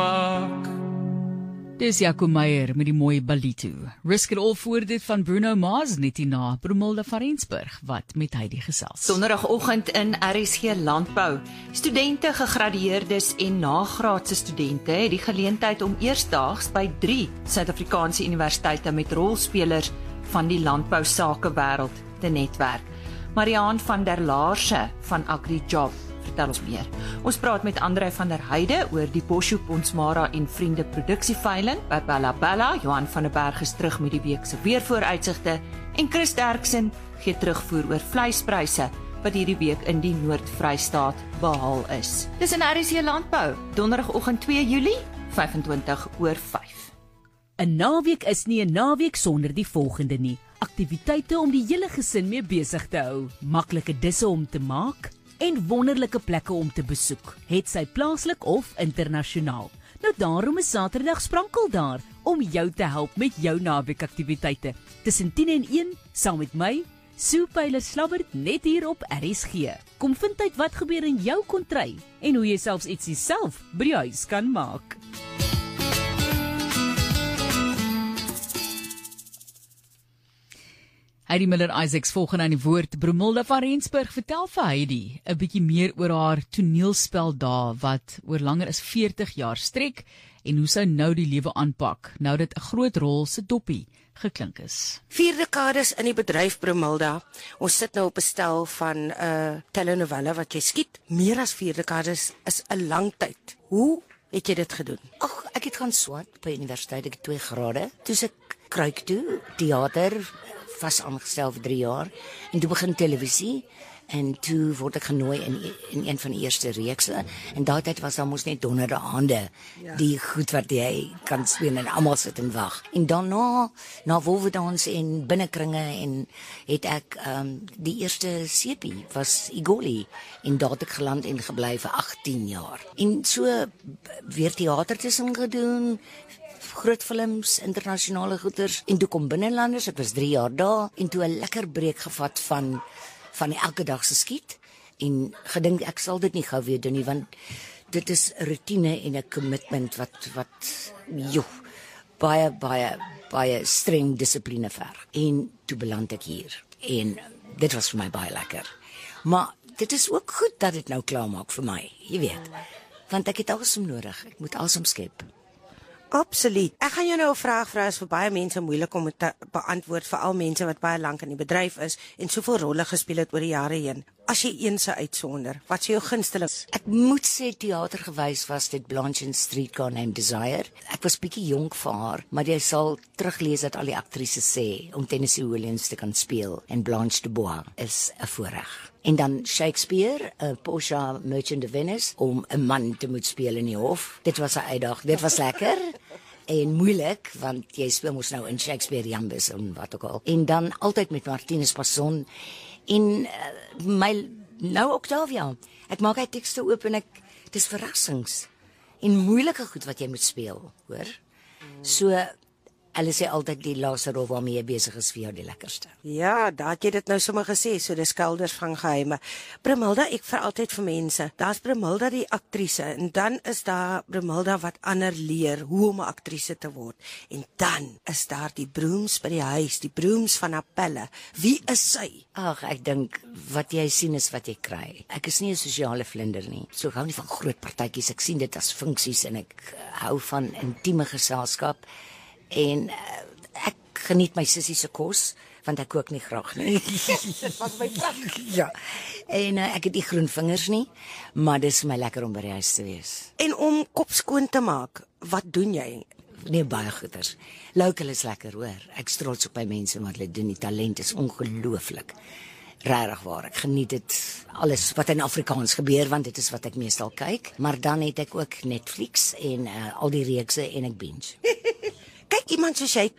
maak. Dis Jaco Meyer met die mooi Balito. Risk It All voor dit van Bruno Mars, net hierna Brumilda van Rensburg, wat met Heidi gesels. Donderdagoggend in RSG Landbou. Studente, gegradueerdes en nagraadse studente het die geleentheid om eersdaags by 3 Suid-Afrikaanse universiteite met rolspelers van die landbousakewêreld te netwerk. Mariaan van der Laarse van AgriJob vertel ons meer. Ons praat met André van der Heide oor die Boshoek Ponsmara en Vriende produksieveiling by Bella Bella. Johan van der Berg is terug met die week se weervooruitsigte en Chris Derksen gee terugvoer oor vleispryse wat hierdie week in die Noord-Vrystaat behaal is. Dis in RSC Landbou, donderdagoggend 2 Julie, 5:25. 'n Naweek is nie 'n naweek sonder die volgende nie. Aktiwiteite om die hele gesin mee besig te hou, maklike disse om te maak en wonderlike plekke om te besoek, het sy plaaslik of internasionaal. Nou daarom is Saterdag Sprankel daar om jou te help met jou naweekaktiwiteite. Tussen 10 en 1 saam met my, Sue Pyler-Slabbert, net hier op RSG. Kom vind uit wat gebeur in jou kontry en hoe jy selfs ietsie self by die huis kan maak. Heidi Miller-Isaacs volgende aan die woord. Brumilda van Rensburg vertel vir Heidi 'n bietjie meer oor haar toneelspel daar wat oor langer as 40 jaar strek en hoe sy nou die lewe aanpak, nou dit 'n groot rol se doppie geklink is. 4 dekades in die bedryf, Brumilda. Ons sit nou op 'n stel van 'n telenovelle wat jy skiet. Meer as 4 dekades is 'n lang tyd. Hoe het jy dit gedoen? Ag, ek het gaan swat by universiteit, ek het 2 grade. Toe se kruik toe, teater, vas aangestel vir 3 jaar en toe begin televisie en toe word ek genooi in een van die eerste reekse en daai tyd was daar mos net donderde aande die goed wat jy kan speel en almal sit en wag. En daarna na wolwedans en binnekringe en het ek die eerste sepie was Igoli en daar het ek geland en gebly vir 18 jaar. En so weer teater tussen gedoen, groot films, internasionale goeders en toe kom binnelanders, ek was 3 jaar daar en toe 'n lekker breek gevat van die elke dag se skiet en gedink ek sal dit nie gou weer doen nie want dit is 'n rutine en 'n commitment wat baie streng dissipline verg. En toe beland ek hier en dit was vir my baie lekker. Maar dit is ook goed dat dit nou klaar maak vir my, jy weet. Want ek het asem nodig, ek moet asem skep. Absoluut. Ek gaan jou nou 'n vraag vra, is vir baie mense moeilik om te beantwoord, veral mense wat baie lank in die bedryf is en soveel rolle gespeel het oor die jare heen. As jy een se uitsonder, wat is jou gunsteling? Ek moet sê teatergewys was dit Blanche in Streetcar Named Desire. Ek was bietjie jonk vir haar, maar jy sal teruglees dat al die aktrises sê om Tennessee Williams te kan speel en Blanche de Bois is 'n voorreg. En dan Shakespeare, Portia Merchant of Venice, om 'n man te moet speel in die hof. Dit was 'n uitdaging. Dit was lekker. En moeilik, want jy speel mos nou in Shakespeare Jambus en wat ook al. En dan altyd met Martinus Passon en my nou Octavia. Ek maak hy tekste oop en dis verrassings en moeilike goed wat jy moet speel, hoor. So hulle sê altyd die laaste rol waarmee jy besig is vir jou die lekkerste. Ja, daar het jy dit nou sommer gesê, so dis Skelders van geheime. Brumilda, ek vra altyd vir mense, daar's Brumilda die aktrise en dan is daar Brumilda wat ander leer hoe om 'n aktrise te word. En dan is daar die brooms by die huis, die brooms van Apelle. Wie is sy? Ag, ek dink wat jy sien is wat jy kry. Ek is nie 'n sosiale vlinder nie. So ek hou nie van groot partytjies. Ek sien dit as funksies en ek hou van intieme geselskap. En ek geniet my sussie se kos want ek kook nie graag nie. Dit was my plan. Ja. En ek het nie groen vingers nie, maar dis vir my lekker om by die huis te wees. En om kop skoon te maak, wat doen jy? Nee, baie goeders. Local is lekker, hoor. Ek is trots op my mense wat hulle doen. Die talent is ongelooflik. Regtig waar. Ek geniet dit alles wat in Afrikaans gebeur want dit is wat ek meestal kyk, maar dan het ek ook Netflix en al die reekse en ek binge. Kyk, iemand soos jy